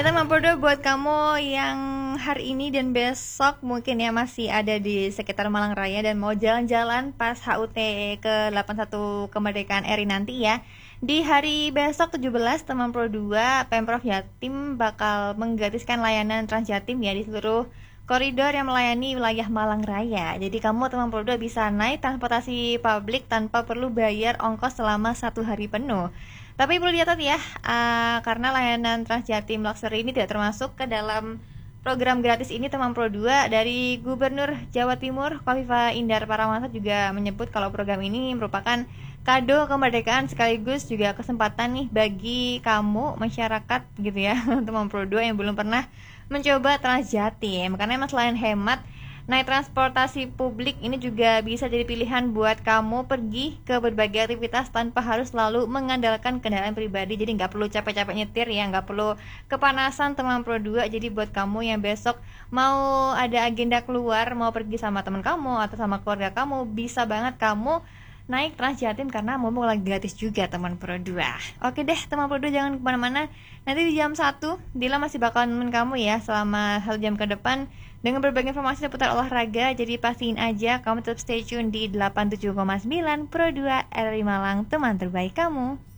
Ya teman Podo, buat kamu yang hari ini dan besok mungkin ya masih ada di sekitar Malang Raya dan mau jalan-jalan pas HUT ke-81 Kemerdekaan RI nanti ya. Di hari besok 17 teman Pro 2 Pemprov Jatim bakal menggratiskan layanan Transjatim ya di seluruh koridor yang melayani wilayah Malang Raya. Jadi kamu teman Pro 2 bisa naik transportasi publik tanpa perlu bayar ongkos selama 1 hari penuh. Tapi perlu dicatat ya, karena layanan Transjatim Luxury ini tidak termasuk ke dalam program gratis ini teman Pro 2 dari Gubernur Jawa Timur Khofifah Indar Parawansa juga menyebut kalau program ini merupakan kado kemerdekaan sekaligus juga kesempatan nih bagi kamu masyarakat gitu ya teman Pro 2 yang belum pernah mencoba Transjatim. Karena emang selain hemat, naik transportasi publik ini juga bisa jadi pilihan buat kamu pergi ke berbagai aktivitas tanpa harus selalu mengandalkan kendaraan pribadi. Jadi nggak perlu capek-capek nyetir ya, nggak perlu kepanasan teman Pro 2. Jadi buat kamu yang besok mau ada agenda keluar, mau pergi sama teman kamu atau sama keluarga kamu, bisa banget kamu naik Transjatim karena mumpung lagi gratis juga teman Pro 2. Oke deh teman Pro 2, jangan kemana-mana. Nanti di jam 1 Dila masih bakal nemenin kamu ya selama 1 jam ke depan dengan berbagai informasi seputar olahraga. Jadi pastiin aja kamu tetap stay tune di 87,9 Pro 2 RRI Malang, teman terbaik kamu.